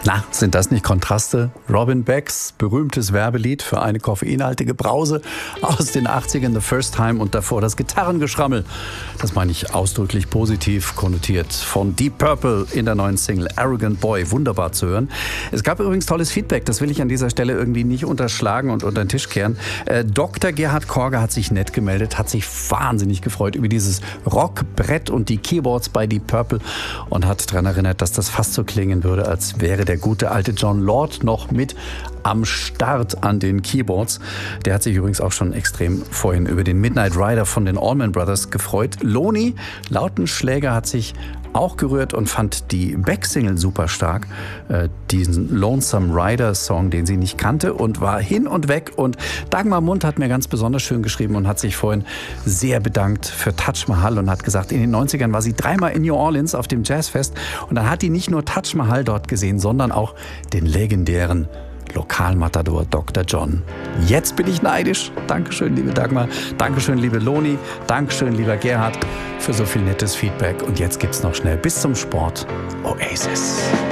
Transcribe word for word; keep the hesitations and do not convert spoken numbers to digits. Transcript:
Na, sind das nicht Kontraste? Robin Becks berühmtes Werbelied für eine koffeinhaltige Brause aus den achtzigern, The First Time, und davor das Gitarrengeschrammel. Das meine ich ausdrücklich positiv konnotiert. Von Deep Purple in der neuen Single Arrogant Boy. Wunderbar zu hören. Es gab übrigens tolles Feedback. Das will ich an dieser Stelle irgendwie nicht unterschlagen und unter den Tisch kehren. Äh, Doktor Gerhard Korger hat sich nett gemeldet, hat sich wahnsinnig gefreut über dieses Rockbrett und die Keyboards bei Deep Purple und hat daran erinnert, dass das fast so klingen würde, als wäre der gute alte Jon Lord noch mit am Start an den Keyboards. Der hat sich übrigens auch schon extrem vorhin über den Midnight Rider von den Allman Brothers gefreut. Loni Lautenschläger hat sich auch gerührt und fand die Beck-Single super stark. Äh, diesen Lonesome Rider-Song, den sie nicht kannte, und war hin und weg. Und Dagmar Mund hat mir ganz besonders schön geschrieben und hat sich vorhin sehr bedankt für Taj Mahal und hat gesagt, in den neunzigern war sie dreimal in New Orleans auf dem Jazzfest und dann hat die nicht nur Taj Mahal dort gesehen, sondern auch den legendären Lokalmatador Doktor John. Jetzt bin ich neidisch. Dankeschön, liebe Dagmar. Dankeschön, liebe Loni. Dankeschön, lieber Gerhard, für so viel nettes Feedback. Und jetzt gibt's noch schnell bis zum Sport Oasis.